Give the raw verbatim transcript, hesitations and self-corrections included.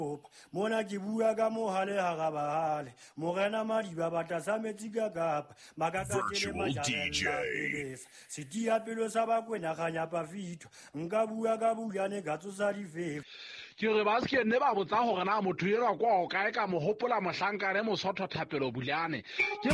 Mona ke bua ka mohale ha ga bahale morena madiba bata sa metsi ka kapa makakatele majarela setia pelo sa bakwena ganya pafito nka bua ka bulane ka tsosa difefe ke re ba se ne ba botsa gore na motho ela kwa o kae ka mo hopola mohlankare mo sotho thapelo bulane